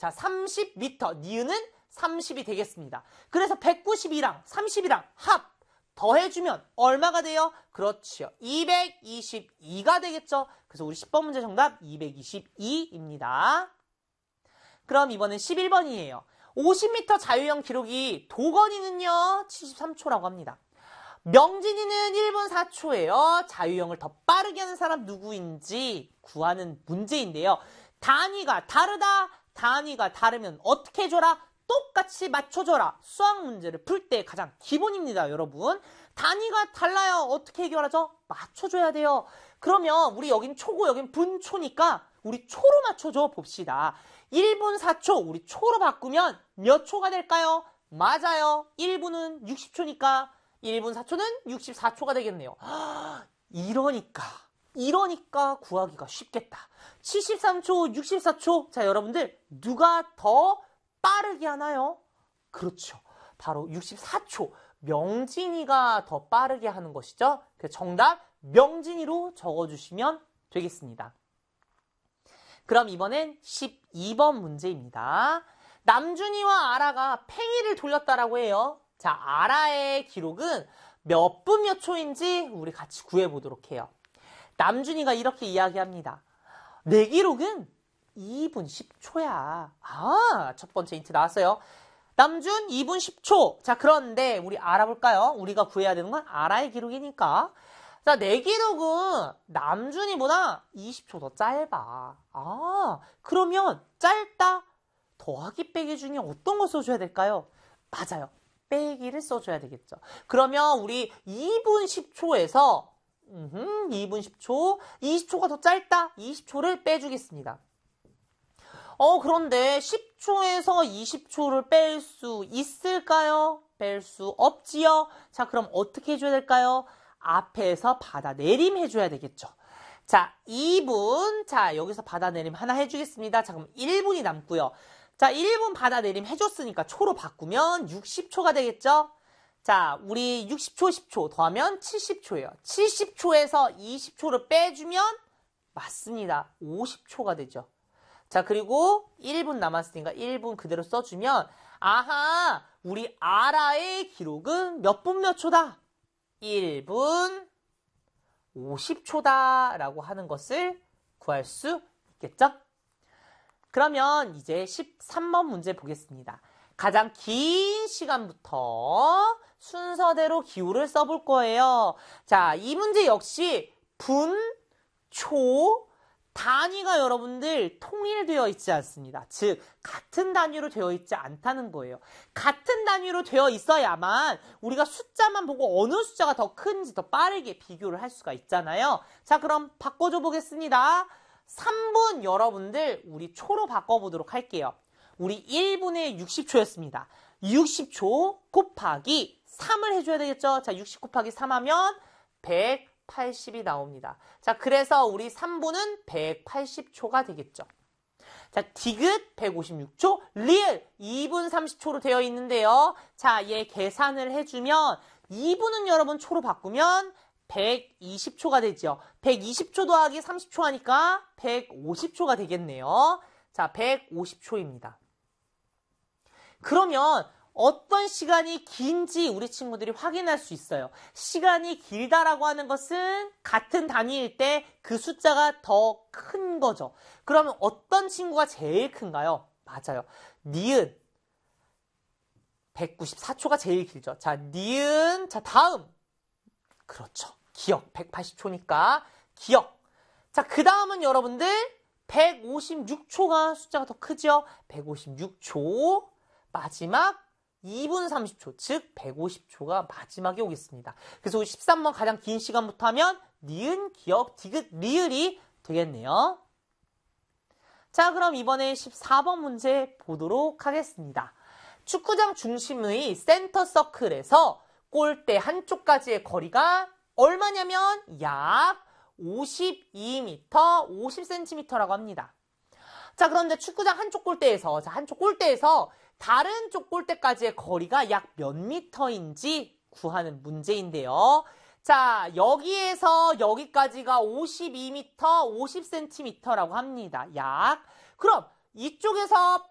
자, 30m. 니은은 30이 되겠습니다. 그래서 192랑 30이랑 합 더해주면 얼마가 돼요? 그렇죠. 222가 되겠죠. 그래서 우리 10번 문제 정답 222입니다. 그럼 이번엔 11번이에요. 50m 자유형 기록이 도건이는요 73초라고 합니다. 명진이는 1분 4초예요. 자유형을 더 빠르게 하는 사람 누구인지 구하는 문제인데요. 단위가 다르다. 단위가 다르면 어떻게 해줘라? 똑같이 맞춰줘라. 수학 문제를 풀 때 가장 기본입니다, 여러분. 단위가 달라요. 어떻게 해결하죠? 맞춰줘야 돼요. 그러면 우리 여긴 초고, 여긴 분초니까 우리 초로 맞춰줘 봅시다. 1분 4초, 우리 초로 바꾸면 몇 초가 될까요? 맞아요. 1분은 60초니까 1분 4초는 64초가 되겠네요. 이러니까 구하기가 쉽겠다. 73초, 64초. 자, 여러분들 누가 더 빠르게 하나요? 그렇죠. 바로 64초. 명진이가 더 빠르게 하는 것이죠. 그래서 정답 명진이로 적어주시면 되겠습니다. 그럼 이번엔 12번 문제입니다. 남준이와 아라가 팽이를 돌렸다라고 해요. 자, 아라의 기록은 몇 분 몇 초인지 우리 같이 구해보도록 해요. 남준이가 이렇게 이야기합니다. 내 기록은 2분 10초야. 첫 번째 힌트 나왔어요. 남준 2분 10초. 자, 그런데 우리 알아볼까요? 우리가 구해야 되는 건 아라의 기록이니까. 자, 내 기록은 남준이보다 20초 더 짧아. 그러면 짧다? 더하기 빼기 중에 어떤 거 써줘야 될까요? 맞아요. 빼기를 써줘야 되겠죠. 그러면 우리 2분 10초에서 2분 10초, 20초가 더 짧다? 20초를 빼주겠습니다. 그런데 10초에서 20초를 뺄 수 있을까요? 뺄 수 없지요? 자, 그럼 어떻게 해줘야 될까요? 앞에서 받아내림 해줘야 되겠죠. 자, 2분. 자, 여기서 받아내림 하나 해주겠습니다. 자, 그럼 1분이 남고요. 자, 1분 받아내림 해줬으니까 초로 바꾸면 60초가 되겠죠? 자, 우리 60초, 10초 더하면 70초예요. 70초에서 20초를 빼주면 맞습니다. 50초가 되죠. 자, 그리고 1분 남았으니까 1분 그대로 써주면 우리 아라의 기록은 몇 분 몇 초다? 1분 50초다 라고 하는 것을 구할 수 있겠죠? 그러면 이제 13번 문제 보겠습니다. 가장 긴 시간부터 순서대로 기호를 써볼 거예요. 자, 이 문제 역시 분, 초, 단위가 여러분들 통일되어 있지 않습니다. 즉, 같은 단위로 되어 있지 않다는 거예요. 같은 단위로 되어 있어야만 우리가 숫자만 보고 어느 숫자가 더 큰지 더 빠르게 비교를 할 수가 있잖아요. 자, 그럼 바꿔줘 보겠습니다. 3분 여러분들 우리 초로 바꿔보도록 할게요. 우리 1분에 60초였습니다. 60초 곱하기 3을 해줘야 되겠죠? 자, 60 곱하기 3 하면 180이 나옵니다. 자, 그래서 우리 3분은 180초가 되겠죠. 자, 디귿 156초, 리을 2분 30초로 되어 있는데요. 자, 얘 계산을 해주면 2분은 여러분 초로 바꾸면 120초가 되죠. 120초 더하기 30초 하니까 150초가 되겠네요. 자, 150초입니다. 그러면 어떤 시간이 긴지 우리 친구들이 확인할 수 있어요. 시간이 길다라고 하는 것은 같은 단위일 때 그 숫자가 더 큰 거죠. 그러면 어떤 친구가 제일 큰가요? 맞아요. 니은 194초가 제일 길죠. 자, 니은. 자, 다음. 그렇죠. 기억. 180초니까 기억. 자, 그 다음은 여러분들 156초가 숫자가 더 크죠? 156초. 마지막 2분 30초, 즉 150초가 마지막에 오겠습니다. 그래서 13번 가장 긴 시간부터 하면 니은, 기억, 디귿, 리을이 되겠네요. 자, 그럼 이번에 14번 문제 보도록 하겠습니다. 축구장 중심의 센터 서클에서 골대 한쪽까지의 거리가 얼마냐면 약 52m, 50cm라고 합니다. 자, 그런데 축구장 한쪽 골대에서 다른 쪽 골대까지의 거리가 약 몇 미터인지 구하는 문제인데요. 자, 여기에서 여기까지가 52m, 50cm라고 합니다. 약. 그럼 이쪽에서